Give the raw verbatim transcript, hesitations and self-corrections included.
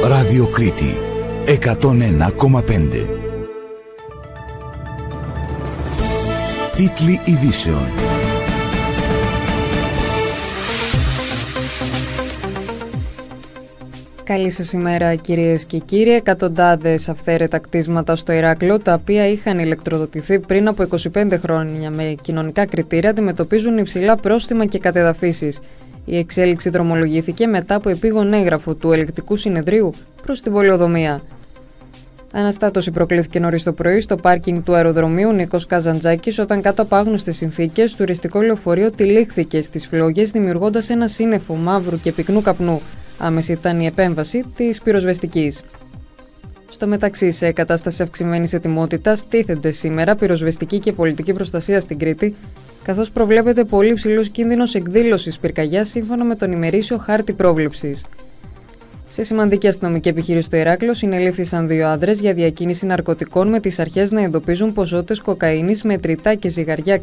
Ράδιο Κρήτη εκατόν ένα κόμμα πέντε. Τίτλοι ειδήσεων. Καλή σας ημέρα κυρίες και κύριοι. Εκατοντάδες αυθαίρετα κτίσματα στο Ηράκλειο, τα οποία είχαν ηλεκτροδοτηθεί πριν από είκοσι πέντε χρόνια με κοινωνικά κριτήρια, αντιμετωπίζουν υψηλά πρόστιμα και κατεδαφίσεις. Η εξέλιξη δρομολογήθηκε μετά από επίγον έγγραφο του Ελεκτικού Συνεδρίου προς την πολεοδομία. Αναστάτωση προκλήθηκε νωρίς το πρωί στο πάρκινγκ του αεροδρομίου Νίκος Καζαντζάκης, όταν κάτω από άγνωστες συνθήκες τουριστικό λεωφορείο τυλίχθηκε στις φλόγες, δημιουργώντας ένα σύννεφο μαύρου και πυκνού καπνού. Άμεση ήταν η επέμβαση της πυροσβεστικής. Στο μεταξύ, σε κατάσταση αυξημένης ετοιμότητας, τίθενται σήμερα πυροσβεστική και πολιτική προστασία στην Κρήτη, καθώς προβλέπεται πολύ υψηλός κίνδυνος εκδήλωσης πυρκαγιάς σύμφωνα με τον ημερήσιο χάρτη πρόβλεψης. Σε σημαντική αστυνομική επιχείρηση στο Ηράκλειο, συνελήφθησαν δύο άντρες για διακίνηση ναρκωτικών, με τις αρχές να εντοπίζουν ποσότητες κοκαίνης, μετρητά και ζυγαριά